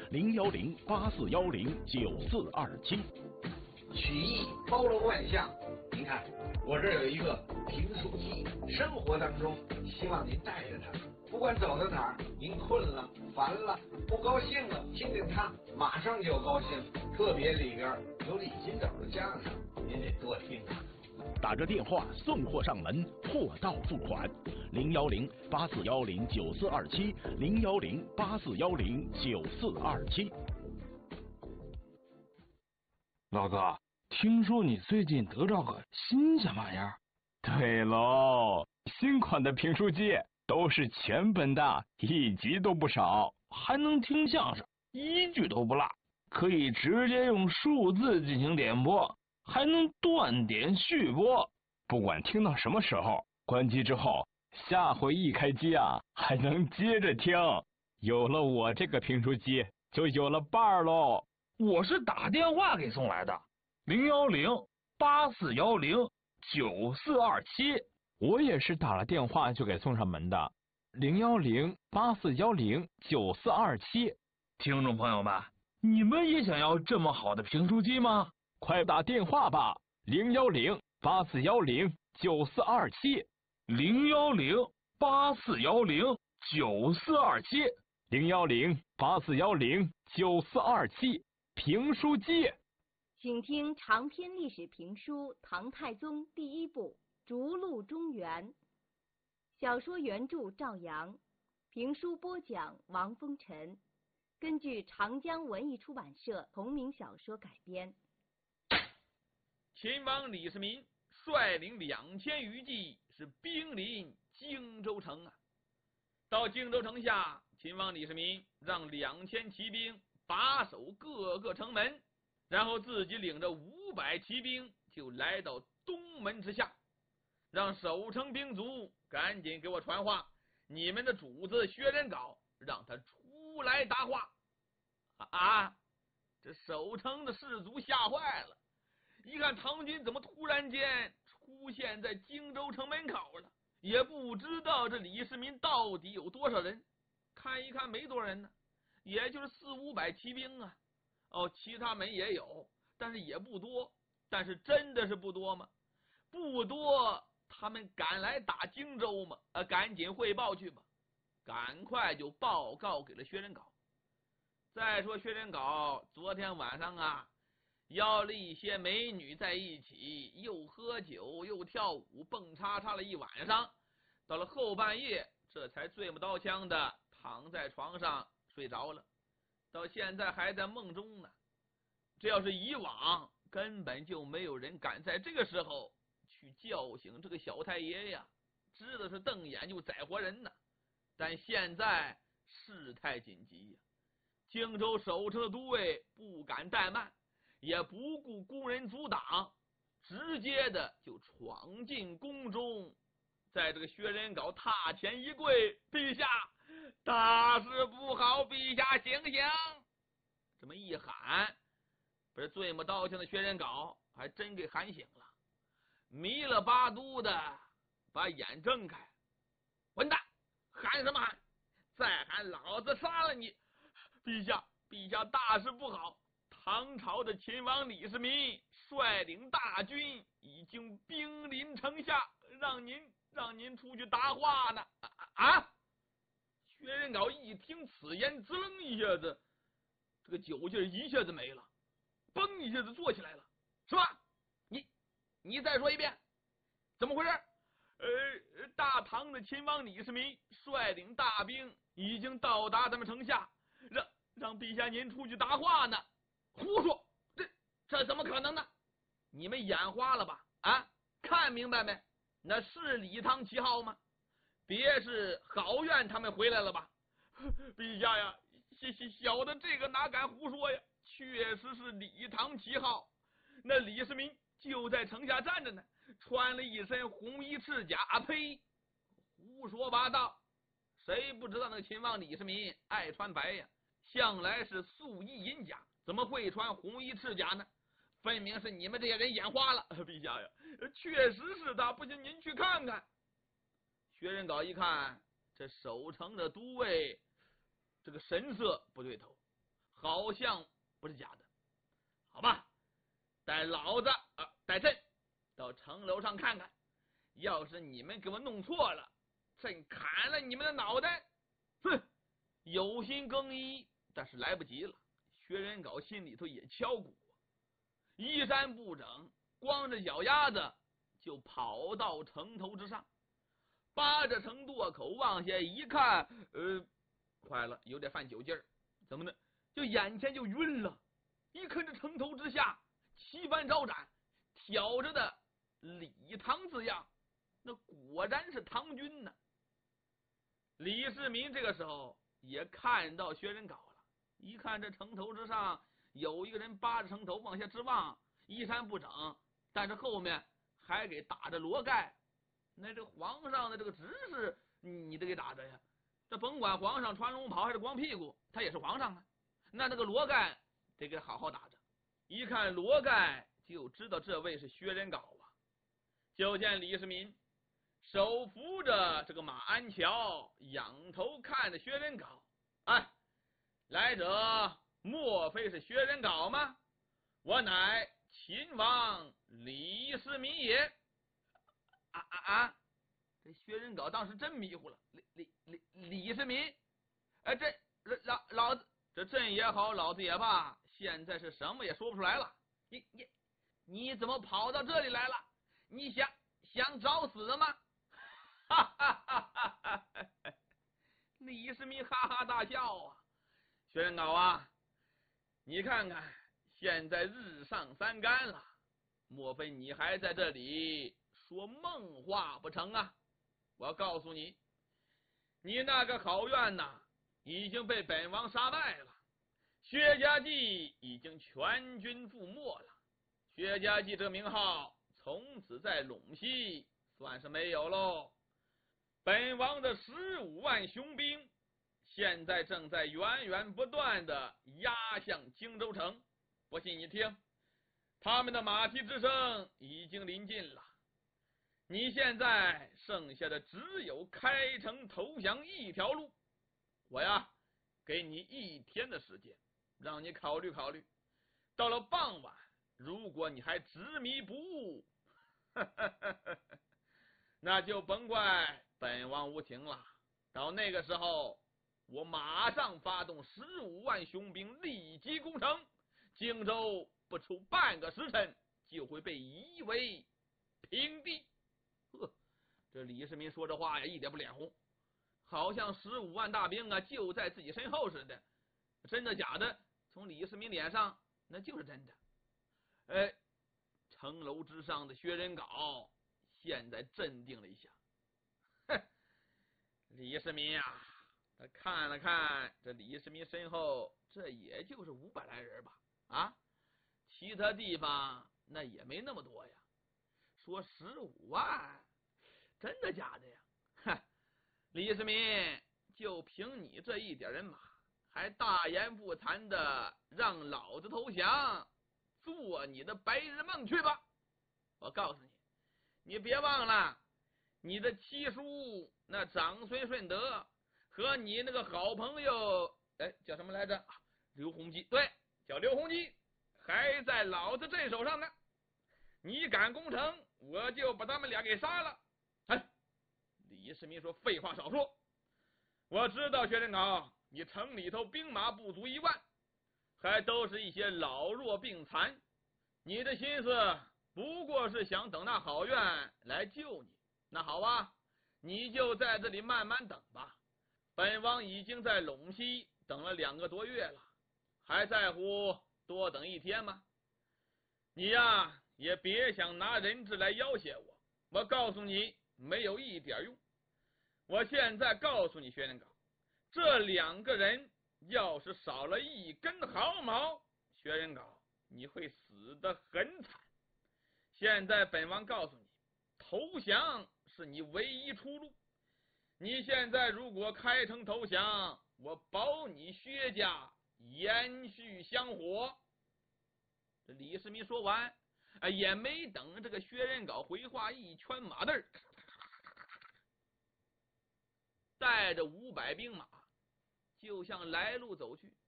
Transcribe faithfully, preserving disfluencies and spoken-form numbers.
零幺零八四幺零九四二七。 曲艺包罗万象，您看我这儿有一个评书机，生活当中希望您带着它，不管走到哪儿，您困了、烦了、不高兴了，听听它，马上就高兴。特别里边有李金斗的相声，您得多听啊。 打着电话送货上门，货到付款。零幺零八四幺零九四二七，零幺零八四幺零九四二七。 老哥，听说你最近得着个新鲜玩意儿？ 对喽，新款的评书机都是全本的，一集都不少， 还能听相声，一句都不落，可以直接用数字进行点播，还能断点续播。 不管听到什么时候，关机之后，下回一开机啊，还能接着听。有了我这个评书机，就有了伴儿喽。 我是打电话给送来的，零幺零八四幺零九四二七。 我也是打了电话就给送上门的，零幺零八四幺零九四二七。 听众朋友们，你们也想要这么好的评书机吗？ 快打电话吧，零幺零八四幺零九四二七， 零幺零八四幺零九四二七， 零幺零八四幺零九四二七。评书机， 请听长篇历史评书《唐太宗》第一部《逐鹿中原》，小说原著赵阳，评书播讲王风尘，根据长江文艺出版社同名小说改编。 秦王李世民率领两千余骑是兵临荆州城啊。到荆州城下，秦王李世民让两千骑兵把守各个城门，然后自己领着五百骑兵就来到东门之下，让守城兵卒赶紧给我传话，你们的主子薛仁杲让他出来答话。啊，这守城的士卒吓坏了，一看唐军怎么突然间出现在荆州城门口了，也不知道这李世民到底有多少人，看一看没多少人呢，也就是四五百骑兵啊。哦，其他门也有，但是也不多。但是真的是不多吗？不多，他们赶来打荆州吗？呃，赶紧汇报去吧，赶快就报告给了薛仁杲。再说薛仁杲昨天晚上啊，邀了一些美女在一起，又喝酒又跳舞，蹦叉叉了一晚上，到了后半夜这才醉不刀枪的躺在床上睡着了，到现在还在梦中呢。这要是以往，根本就没有人敢在这个时候去叫醒这个小太爷呀，知道是瞪眼就宰活人呢。但现在事态紧急呀，荆州守城的都尉不敢怠慢，也不顾工人阻挡，直接的就闯进宫中，在这个薛仁杲榻前一跪，陛下，大事不好，陛下醒醒！这么一喊，不是醉目刀枪的薛仁杲还真给喊醒了，迷了巴嘟的把眼睁开，混蛋，喊什么喊？再喊老子杀了你！陛下，陛下，大事不好！唐朝的秦王李世民率领大军已经兵临城下，让您让您出去答话呢！啊！薛仁杲一听此言，滋楞一下子，这个酒劲一下子没了，嘣一下子坐起来了，是吧？你你再说一遍，怎么回事？呃，大唐的秦王李世民率领大兵已经到达咱们城下，让让陛下您出去答话呢。胡说，这这怎么可能呢？你们眼花了吧？啊，看明白没？那是李唐旗号吗？别是郝苑他们回来了吧？陛下呀，小小的这个哪敢胡说呀？确实是李唐旗号。那李世民就在城下站着呢，穿了一身红衣赤甲。啊呸！胡说八道！谁不知道那个秦王李世民爱穿白呀？向来是素衣银甲，怎么会穿红衣赤甲呢？分明是你们这些人眼花了。陛下呀，确实是他，不信您去看看。薛仁杲一看，这守城的都尉这个神色不对头， 好像不是假的。好吧，带老子啊，带朕到城楼上看看，要是你们给我弄错了，朕砍了你们的脑袋！哼，有心更衣，但是来不及了。薛仁镐心里头也敲鼓，衣衫不整，光着脚丫子就跑到城头之上，扒着城垛口往下一看，呃，坏了，有点犯酒劲儿，怎么呢？就眼前就晕了。一看这城头之下旗帆招展，挑着的李唐字样，那果然是唐军呢。李世民这个时候也看到薛仁镐了，一看这城头之上有一个人扒着城头往下直望，衣衫不整，但是后面还给打着罗盖，那这皇上的这个指示你得给打着呀。这甭管皇上穿龙袍还是光屁股，他也是皇上啊，那那个罗盖得给好好打着。一看罗盖就知道这位是薛仁镐啊。就见李世民手扶着这个马鞍桥，仰头看着薛仁镐，哎，来者莫非是薛仁镐吗？我乃秦王李世民也。啊啊啊！这薛仁镐当时真迷糊了，李李李李世民，哎，这老老子这朕也好，老子也罢，现在是什么也说不出来了。你你你怎么跑到这里来了？你想想找死吗？哈哈哈哈哈！李世民哈哈大笑啊。薛仁镐啊，你看看现在日上三竿了，莫非你还在这里说梦话不成啊？我告诉你，你那个好院呐已经被本王杀败了，薛家记已经全军覆没了，薛家记这名号从此在陇西算是没有喽。本王的十五万雄兵现在正在源源不断的压向荆州城，不信你听，他们的马蹄之声已经临近了。你现在剩下的只有开城投降一条路，我呀给你一天的时间，让你考虑考虑。到了傍晚，如果你还执迷不悟，那就甭怪本王无情了。到那个时候，我马上发动十五万雄兵，立即攻城，荆州不出半个时辰就会被夷为平地。呵，这李世民说这话呀，一点不脸红，好像十五万大兵啊就在自己身后似的。真的假的？从李世民脸上那就是真的。哎，城楼之上的薛仁镐现在镇定了一下。哼，李世民呀、啊，他看了看这李世民身后，这也就是五百来人吧？啊，其他地方那也没那么多呀。说十五万，真的假的呀？哼，李世民，就凭你这一点人马，还大言不惭的让老子投降，做你的白日梦去吧！我告诉你，你别忘了，你的七叔那长孙顺德和你那个好朋友，哎，叫什么来着？刘洪基，对，叫刘洪基，还在老子镇手上呢。你敢攻城，我就把他们俩给杀了。哎，李世民说：“废话少说，我知道薛仁镐，你城里头兵马不足一万，还都是一些老弱病残，你的心思不过是想等那好院来救你。那好吧，你就在这里慢慢等吧。本王已经在陇西等了两个多月了，还在乎多等一天吗？你呀，也别想拿人质来要挟我，我告诉你，没有一点用。我现在告诉你，薛仁镐，这两个人要是少了一根毫毛，薛仁镐，你会死得很惨。现在本王告诉你，投降是你唯一出路。你现在如果开城投降，我保你薛家延续香火。这李世民说完，啊，也没等这个薛仁镐回话，一圈马凳，带着五百兵马就向来路走去。